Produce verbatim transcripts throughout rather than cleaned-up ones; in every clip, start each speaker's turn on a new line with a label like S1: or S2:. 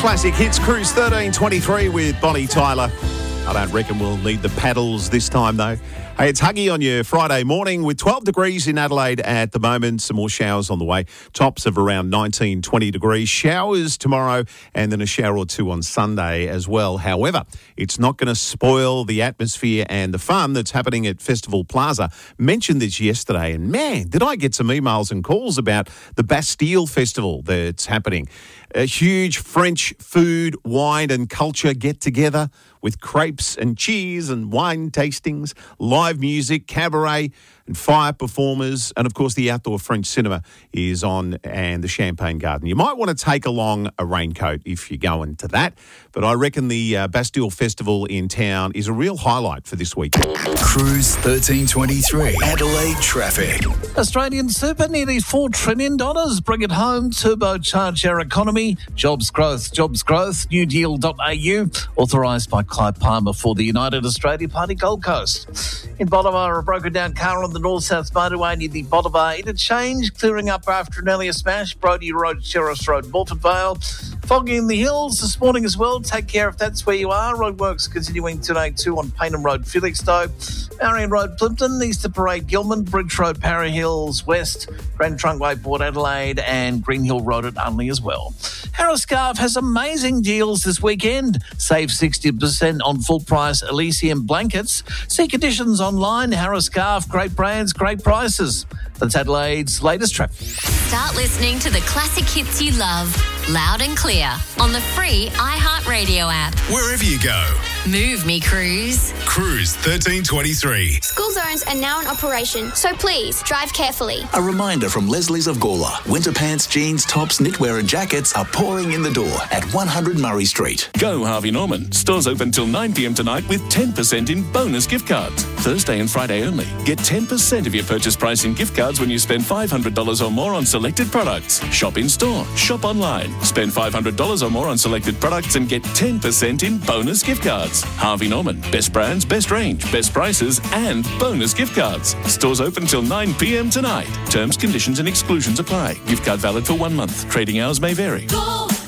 S1: Classic Hits Cruise thirteen twenty-three with Bonnie Tyler. I don't reckon we'll need the paddles this time, though. Hey, it's Huggy on your Friday morning with twelve degrees in Adelaide at the moment. Some more showers on the way. Tops of around nineteen, twenty degrees. Showers tomorrow and then a shower or two on Sunday as well. However, it's not going to spoil the atmosphere and the fun that's happening at Festival Plaza. Mentioned this yesterday, and man, did I get some emails and calls about the Bastille Festival that's happening. A huge French food, wine and culture get-together with crepes and cheese and wine tastings, live music, cabaret and fire performers. And, of course, the outdoor French cinema is on and the Champagne Garden. You might want to take along a raincoat if you're going to that. But I reckon the uh, Bastille Festival in town is a real highlight for this weekend.
S2: Cruise thirteen twenty-three, Adelaide traffic.
S3: Australian super, nearly four trillion dollars. Bring it home, turbocharge our economy. Jobs growth, jobs growth, new deal dot a u. Authorised by Clive Palmer for the United Australia Party Gold Coast. In Bolivar, a broken down car on the north-south motorway near the Bolivar interchange, clearing up after an earlier smash. Brodie Road, Sheriffs Road, Morford Vale. Foggy in the hills this morning as well. Take care if that's where you are. Roadworks continuing today too on Paynham Road, Felixstowe. Marion Road, Plimpton. Easter Parade, Gilman. Bridge Road, Para Hills, West. Grand Trunkway, Port Adelaide. And Green Hill Road at Unley as well. Harris Scarf has amazing deals this weekend. Save sixty percent on full-price Elysium blankets. See conditions online. Harris Scarf, great brands, great prices. That's Adelaide's latest traffic.
S4: Start listening to the classic hits you love, loud and clear, on the free iHeartRadio app.
S2: Wherever you go.
S4: Move me, Cruise.
S2: Cruise thirteen twenty-three.
S5: School zones are now in operation, so please drive carefully.
S2: A reminder from Leslie's of Gawler. Winter pants, jeans, tops, knitwear and jackets are pouring in the door at one hundred Murray Street.
S6: Go Harvey Norman. Stores open till nine p.m. tonight with ten percent in bonus gift cards. Thursday and Friday only. Get ten percent of your purchase price in gift cards when you spend five hundred dollars or more on selected products. Shop in store. Shop online. Spend five hundred dollars or more on selected products and get ten percent in bonus gift cards. Harvey Norman. Best brands, best range, best prices and bonus gift cards. Stores open till nine p.m. tonight. Terms, conditions and exclusions apply. Gift card valid for one month. Trading hours may vary.
S7: Go,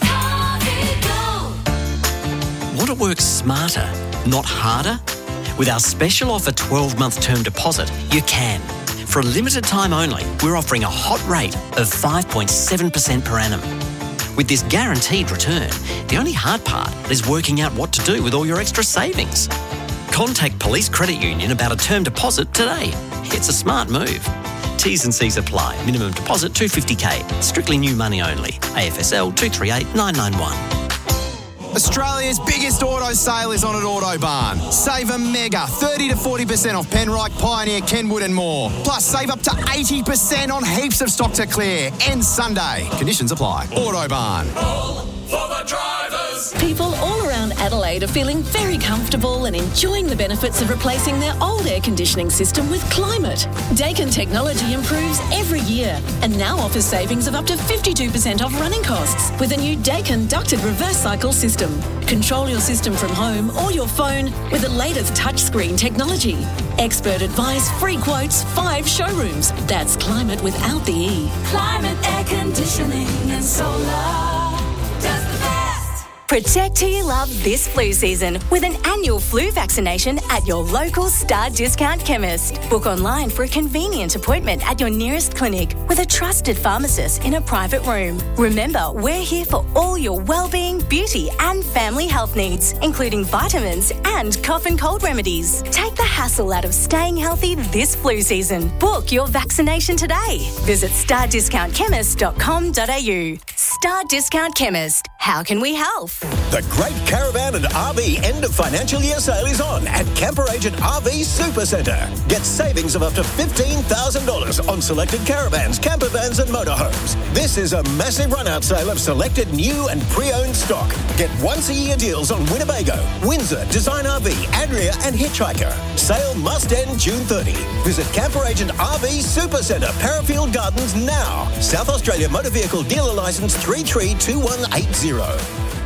S7: Harvey, go.
S8: Want to work smarter, not harder? With our special offer twelve-month term deposit, you can. For a limited time only, we're offering a hot rate of five point seven percent per annum. With this guaranteed return, the only hard part is working out what to do with all your extra savings. Contact Police Credit Union about a term deposit today. It's a smart move. T's and C's apply. Minimum deposit two hundred fifty thousand. Strictly new money only. A F S L two three eight nine nine one.
S9: Australia's biggest auto sale is on at Autobarn. Save a mega thirty to forty percent off Penrite, Pioneer, Kenwood and more. Plus save up to eighty percent on heaps of stock to clear. Ends Sunday. Conditions apply. Autobarn.
S7: All for the drivers.
S10: People all around Adelaide are feeling very comfortable and enjoying the benefits of replacing their old air conditioning system with Climate. Daikin technology improves every year and now offers savings of up to fifty-two percent off running costs with a new Daikin ducted reverse cycle system. Control your system from home or your phone with the latest touchscreen technology. Expert advice, free quotes, five showrooms. That's Climate without the E.
S7: Climate air conditioning and solar. Does the best.
S11: Protect who you love this flu season with an annual flu vaccination at your local Star Discount Chemist. Book online for a convenient appointment at your nearest clinic with a trusted pharmacist in a private room. Remember, we're here for all your well-being, beauty and family health needs, including vitamins and cough and cold remedies. Take the hassle out of staying healthy this flu season. Book your vaccination today. Visit star discount chemist dot com dot a u. Star Discount Chemist. How can we help?
S12: The Great Caravan and R V end of financial year sale is on at Camper Agent R V Supercentre. Get savings of up to fifteen thousand dollars on selected caravans, camper vans and motorhomes. This is a massive run-out sale of selected new and pre-owned stock. Get once-a-year deals on Winnebago, Windsor, Design R V, Adria and Hitchhiker. Sale must end June thirtieth. Visit Camper Agent R V Supercentre, Parafield Gardens now. South Australia Motor Vehicle Dealer Licence three three two one eight zero.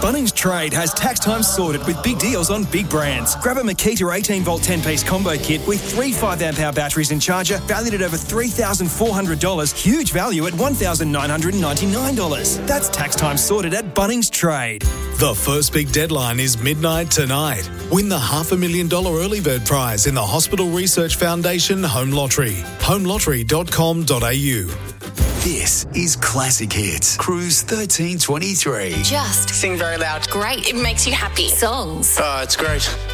S13: Bunnings Trade has tax time sorted with big deals on big brands. Grab a Makita eighteen volt ten piece combo kit with three five amp hour batteries and charger valued at over three thousand four hundred dollars. Huge value at one thousand nine hundred ninety-nine dollars. That's tax time sorted at Bunnings Trade.
S14: The first big deadline is midnight tonight. Win the half a million dollar early bird prize in the Hospital Research Foundation Home Lottery. home lottery dot com dot a u.
S2: This is Classic Hits. Cruise thirteen twenty-three.
S4: Just
S15: sing very loud.
S4: Great. It makes you happy. Songs.
S15: Oh, it's great.